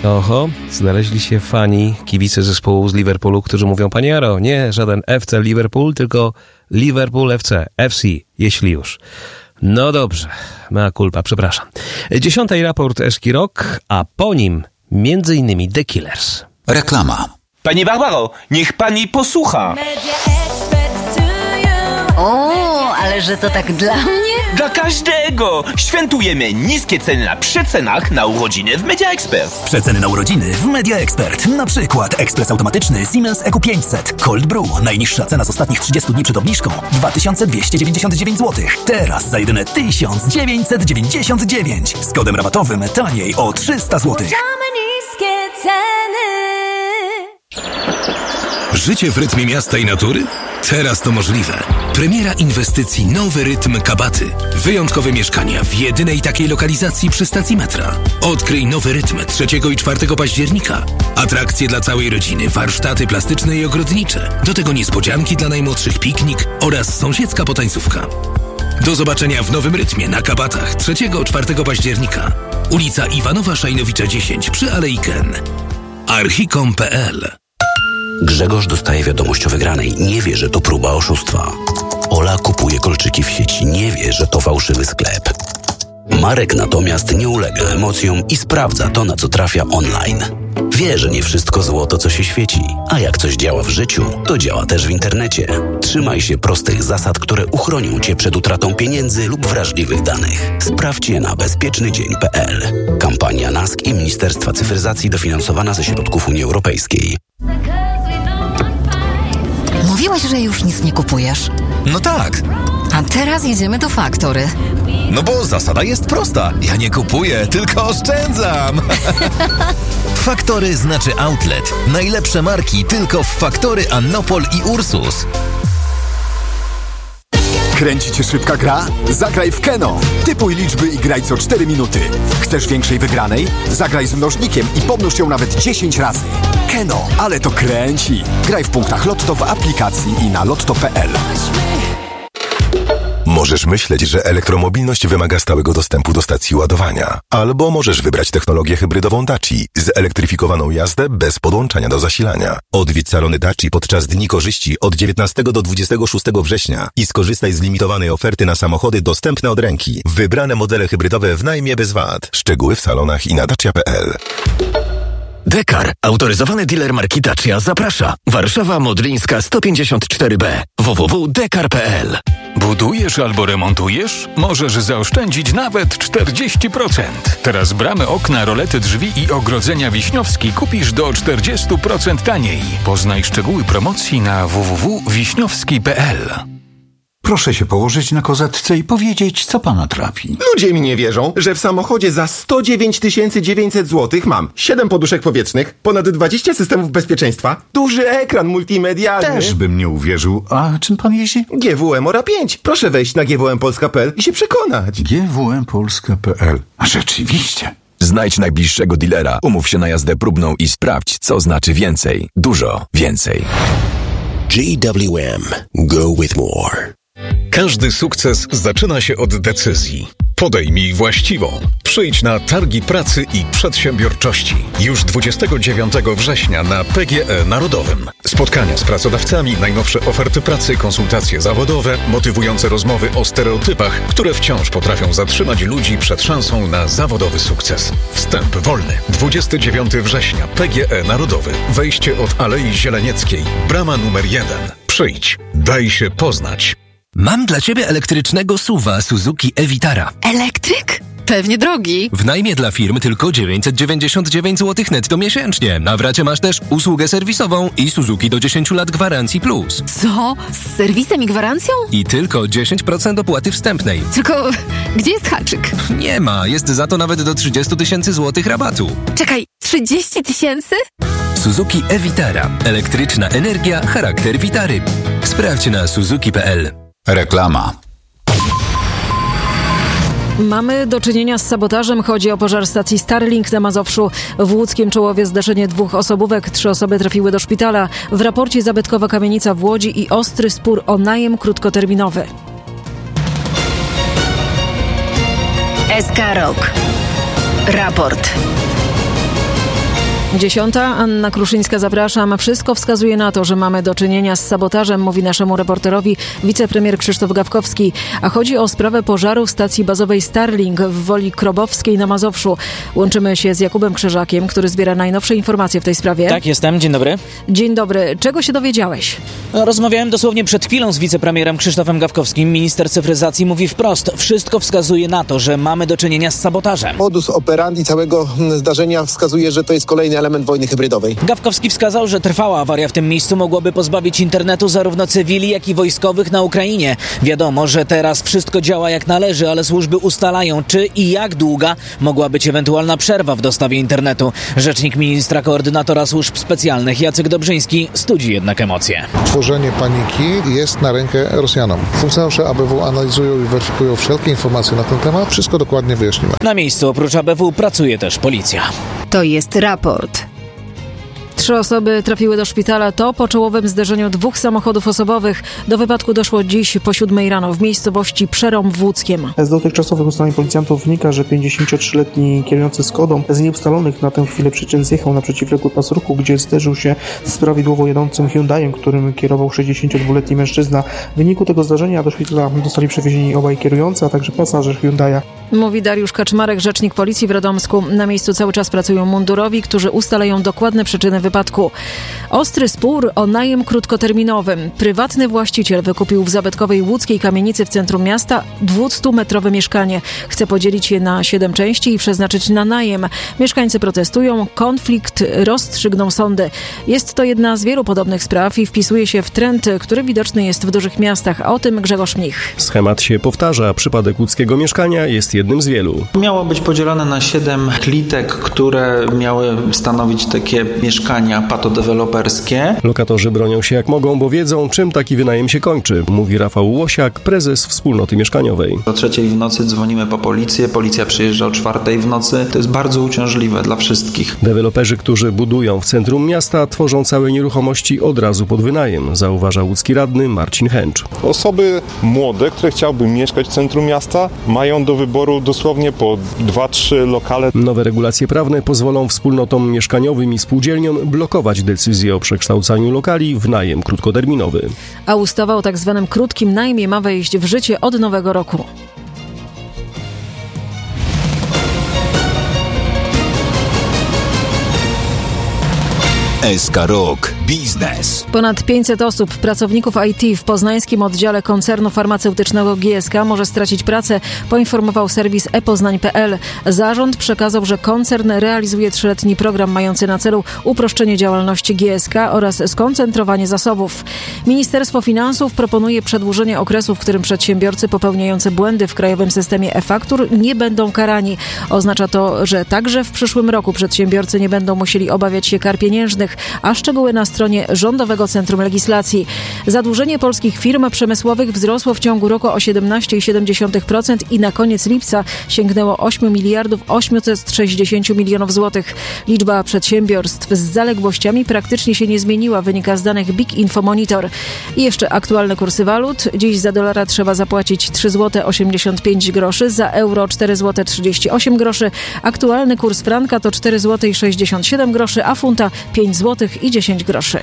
Oho, znaleźli się fani, kibice zespołu z Liverpoolu, którzy mówią: Panie Jaro, nie żaden FC Liverpool, tylko Liverpool FC, FC, jeśli już. No dobrze, mea culpa, przepraszam. 10. raport Eski Rock, a po nim m.in. The Killers. Reklama. Pani Barbaro, niech pani posłucha. O, ale że to tak dla mnie? Dla każdego! Świętujemy niskie ceny na przecenach na urodziny w Media Expert. Przeceny na urodziny w Media Expert. Na przykład ekspres automatyczny Siemens EQ500 Cold Brew. Najniższa cena z ostatnich 30 dni przed obniżką 2299 zł. Teraz za jedyne 1999. Z kodem rabatowym taniej o 300 zł. Niskie ceny. Życie w rytmie miasta i natury? Teraz to możliwe. Premiera inwestycji Nowy Rytm Kabaty. Wyjątkowe mieszkania w jedynej takiej lokalizacji przy stacji metra. Odkryj Nowy Rytm 3 i 4 października. Atrakcje dla całej rodziny, warsztaty plastyczne i ogrodnicze. Do tego niespodzianki dla najmłodszych, piknik oraz sąsiedzka potańcówka. Do zobaczenia w Nowym Rytmie na Kabatach 3-4 października. Ulica Iwanowa Szajnowicza 10 przy Alei Ken. Archicom.pl. Grzegorz dostaje wiadomość o wygranej. Nie wie, że to próba oszustwa. Ola kupuje kolczyki w sieci. Nie wie, że to fałszywy sklep. Marek natomiast nie ulega emocjom i sprawdza to, na co trafia online. Wie, że nie wszystko złoto, co się świeci. A jak coś działa w życiu, to działa też w internecie. Trzymaj się prostych zasad, które uchronią Cię przed utratą pieniędzy lub wrażliwych danych. Sprawdź je na bezpiecznydzień.pl. Kampania NASK i Ministerstwa Cyfryzacji dofinansowana ze środków Unii Europejskiej. Mówiłaś, że już nic nie kupujesz. No tak. A teraz jedziemy do Faktory. No bo zasada jest prosta. Ja nie kupuję, tylko oszczędzam. Faktory znaczy outlet. Najlepsze marki tylko w Faktory, Annopol i Ursus. Kręci cię szybka gra? Zagraj w Keno. Typuj liczby i graj co 4 minuty. Chcesz większej wygranej? Zagraj z mnożnikiem i pomnóż ją nawet 10 razy. Keno, ale to kręci. Graj w punktach Lotto w aplikacji i na lotto.pl. Możesz myśleć, że elektromobilność wymaga stałego dostępu do stacji ładowania. Albo możesz wybrać technologię hybrydową Daci, zelektryfikowaną jazdę bez podłączania do zasilania. Odwiedź salony Daci podczas Dni Korzyści od 19 do 26 września i skorzystaj z limitowanej oferty na samochody dostępne od ręki. Wybrane modele hybrydowe w najmie bez VAT. Szczegóły w salonach i na dacia.pl. Dekar, autoryzowany dealer marki Dacia, zaprasza. Warszawa Modlińska 154B. www.dekar.pl. Budujesz albo remontujesz? Możesz zaoszczędzić nawet 40%. Teraz bramy, okna, rolety drzwi i ogrodzenia Wiśniowski kupisz do 40% taniej. Poznaj szczegóły promocji na www.wiśniowski.pl. Proszę się położyć na kozetce i powiedzieć, co pana trapi. Ludzie mi nie wierzą, że w samochodzie za 109 900 zł mam 7 poduszek powietrznych, ponad 20 systemów bezpieczeństwa, duży ekran multimedialny. Też bym nie uwierzył. A czym pan jeździ? GWM Ora 5. Proszę wejść na gwmpolska.pl i się przekonać. gwmpolska.pl. A rzeczywiście. Znajdź najbliższego dealera, umów się na jazdę próbną i sprawdź, co znaczy więcej. Dużo więcej. GWM. Go with more. Każdy sukces zaczyna się od decyzji. Podejmij właściwą. Przyjdź na Targi Pracy i Przedsiębiorczości. Już 29 września na PGE Narodowym. Spotkania z pracodawcami, najnowsze oferty pracy, konsultacje zawodowe, motywujące rozmowy o stereotypach, które wciąż potrafią zatrzymać ludzi przed szansą na zawodowy sukces. Wstęp wolny. 29 września PGE Narodowy. Wejście od Alei Zielenieckiej. Brama numer 1. Przyjdź. Daj się poznać. Mam dla Ciebie elektrycznego SUV-a Suzuki e-Vitara. Elektryk? Pewnie drogi. W najmie dla firm tylko 999 zł netto miesięcznie. Na wracie masz też usługę serwisową i Suzuki do 10 lat gwarancji plus. Co? Z serwisem i gwarancją? I tylko 10% opłaty wstępnej. Tylko gdzie jest haczyk? Nie ma, jest za to nawet do 30 000 złotych rabatu. Czekaj, 30 000? Suzuki e-Vitara. Elektryczna energia, charakter Vitary. Sprawdź na suzuki.pl. Reklama. Mamy do czynienia z sabotażem. Chodzi o pożar stacji Starlink na Mazowszu. W łódzkim Czołowie zdarzenie 2 osobówek. 3 osoby trafiły do szpitala. W raporcie zabytkowa kamienica w Łodzi i ostry spór o najem krótkoterminowy. SK Rock. Raport. 10. Anna Kruszyńska, zapraszam. Wszystko wskazuje na to, że mamy do czynienia z sabotażem, mówi naszemu reporterowi wicepremier Krzysztof Gawkowski. A chodzi o sprawę pożaru w stacji bazowej Starlink w Woli Krobowskiej na Mazowszu. Łączymy się z Jakubem Krzyżakiem, który zbiera najnowsze informacje w tej sprawie. Tak, jestem. Dzień dobry. Dzień dobry. Czego się dowiedziałeś? Rozmawiałem dosłownie przed chwilą z wicepremierem Krzysztofem Gawkowskim. Minister cyfryzacji mówi wprost. Wszystko wskazuje na to, że mamy do czynienia z sabotażem. Modus operandi całego zdarzenia wskazuje, że to jest kolejny element wojny hybrydowej. Gawkowski wskazał, że trwała awaria w tym miejscu mogłaby pozbawić internetu zarówno cywili, jak i wojskowych na Ukrainie. Wiadomo, że teraz wszystko działa jak należy, ale służby ustalają, czy i jak długa mogła być ewentualna przerwa w dostawie internetu. Rzecznik ministra koordynatora służb specjalnych Jacek Dobrzyński studzi jednak emocje. Tworzenie paniki jest na rękę Rosjanom. Funkcjonariusze ABW analizują i weryfikują wszelkie informacje na ten temat. Wszystko dokładnie wyjaśnimy. Na miejscu oprócz ABW pracuje też policja. To jest raport. 3 osoby trafiły do szpitala. To po czołowym zderzeniu 2 samochodów osobowych. Do wypadku doszło dziś po 7 rano w miejscowości Przerąb w Łódzkiem. Z dotychczasowych ustaleń policjantów wynika, że 53-letni kierujący Skodą z nieustalonych na tę chwilę przyczyn zjechał na przeciwległy pas ruchu, gdzie zderzył się z prawidłowo jadącym Hyundaiem, którym kierował 62-letni mężczyzna. W wyniku tego zdarzenia do szpitala zostali przewiezieni obaj kierujący, a także pasażer Hyundai'a. Mówi Dariusz Kaczmarek, rzecznik policji w Radomsku. Na miejscu cały czas pracują mundurowi, którzy ustalają dokładne przyczyny wypadku. Ostry spór o najem krótkoterminowym. Prywatny właściciel wykupił w zabytkowej łódzkiej kamienicy w centrum miasta 200-metrowe mieszkanie. Chce podzielić je na 7 części i przeznaczyć na najem. Mieszkańcy protestują, konflikt rozstrzygną sądy. Jest to jedna z wielu podobnych spraw i wpisuje się w trend, który widoczny jest w dużych miastach. A o tym Grzegorz Mnich. Schemat się powtarza. Przypadek łódzkiego mieszkania jest jednym z wielu. Miało być podzielone na 7 klitek, które miały stanowić takie mieszkania patodeweloperskie. Lokatorzy bronią się jak mogą, bo wiedzą, czym taki wynajem się kończy, mówi Rafał Łosiak, prezes wspólnoty mieszkaniowej. O 3 w nocy dzwonimy po policję, policja przyjeżdża o 4 w nocy. To jest bardzo uciążliwe dla wszystkich. Deweloperzy, którzy budują w centrum miasta, tworzą całe nieruchomości od razu pod wynajem, zauważa łódzki radny Marcin Hęcz. Osoby młode, które chciałyby mieszkać w centrum miasta, mają do wyboru dosłownie po 2-3 lokale. Nowe regulacje prawne pozwolą wspólnotom mieszkaniowym i spółdzielniom blokować decyzję o przekształcaniu lokali w najem krótkoterminowy. A ustawa o tak zwanym krótkim najmie ma wejść w życie od nowego roku. SK Rok Biznes. Ponad 500 osób, pracowników IT w poznańskim oddziale koncernu farmaceutycznego GSK może stracić pracę, poinformował serwis epoznań.pl. Zarząd przekazał, że koncern realizuje 3-letni program mający na celu uproszczenie działalności GSK oraz skoncentrowanie zasobów. Ministerstwo Finansów proponuje przedłużenie okresu, w którym przedsiębiorcy popełniający błędy w krajowym systemie e-faktur nie będą karani. Oznacza to, że także w przyszłym roku przedsiębiorcy nie będą musieli obawiać się kar pieniężnych, a szczegóły na stronie Rządowego Centrum Legislacji. Zadłużenie polskich firm przemysłowych wzrosło w ciągu roku o 17,7% i na koniec lipca sięgnęło 8 miliardów 860 milionów złotych. Liczba przedsiębiorstw z zaległościami praktycznie się nie zmieniła, wynika z danych Big Info Monitor. I jeszcze aktualne kursy walut. Dziś za dolara trzeba zapłacić 3,85 zł, za euro 4,38 zł. Aktualny kurs franka to 4,67 zł, a funta 5 zł i 10 groszy.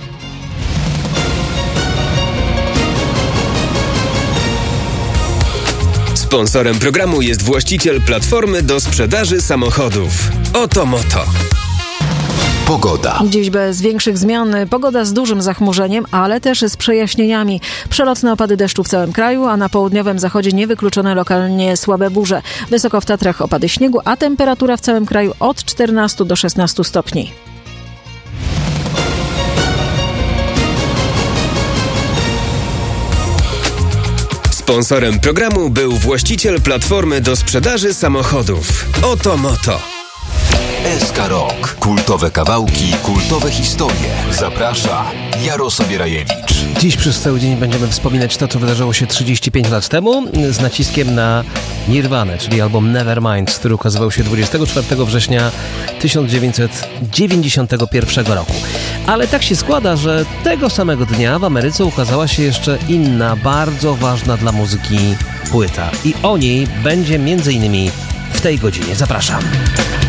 Sponsorem programu jest właściciel platformy do sprzedaży samochodów. Oto Moto. Pogoda. Dziś bez większych zmian. Pogoda z dużym zachmurzeniem, ale też z przejaśnieniami. Przelotne opady deszczu w całym kraju, a na południowym zachodzie niewykluczone lokalnie słabe burze. Wysoko w Tatrach opady śniegu, a temperatura w całym kraju od 14 do 16 stopni. Sponsorem programu był właściciel platformy do sprzedaży samochodów. Oto Moto. SK Rok. Kultowe kawałki, kultowe historie. Zaprasza Jarosław Rajewicz. Dziś przez cały dzień będziemy wspominać to, co wydarzyło się 35 lat temu, z naciskiem na Nirvanę, czyli album Nevermind, który ukazywał się 24 września 1991 roku. Ale tak się składa, że tego samego dnia w Ameryce ukazała się jeszcze inna, bardzo ważna dla muzyki płyta. I o niej będzie m.in. w tej godzinie. Zapraszam.